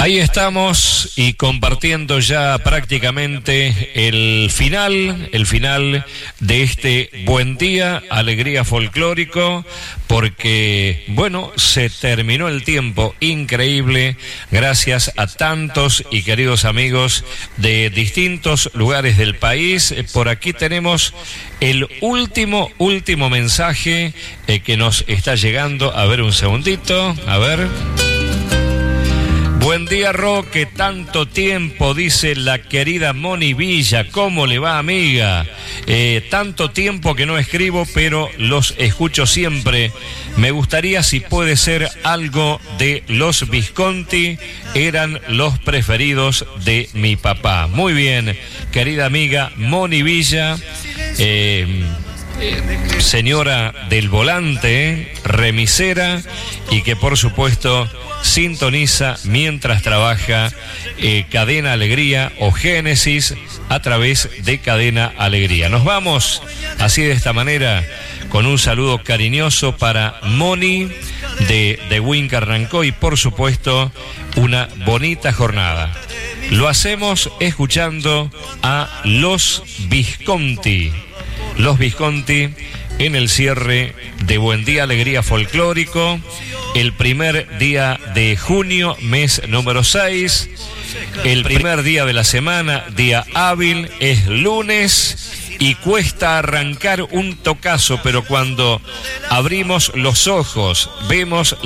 Ahí estamos y compartiendo ya prácticamente el final de este buen día, alegría folclórico, porque, bueno, se terminó el tiempo, increíble, gracias a tantos y queridos amigos de distintos lugares del país. Por aquí tenemos el último mensaje que nos está llegando. A ver, un segundito, a ver. Buen día, Roque, tanto tiempo, dice la querida Moni Villa. ¿Cómo le va, amiga? Tanto tiempo que no escribo, pero los escucho siempre. Me gustaría, si puede ser, algo de los Visconti. Eran los preferidos de mi papá. Muy bien, querida amiga Moni Villa, señora del volante, remisera, y que por supuesto sintoniza mientras trabaja Cadena Alegría o Génesis a través de Cadena Alegría. Nos vamos así, de esta manera, con un saludo cariñoso para Moni de Winca Rancó, y por supuesto una bonita jornada. Lo hacemos escuchando a los Visconti. Los Visconti en el cierre de Buen Día Alegría Folclórico, el primer día de junio, mes número 6, el primer día de la semana, día hábil, es lunes y cuesta arrancar un tocazo, pero cuando abrimos los ojos, vemos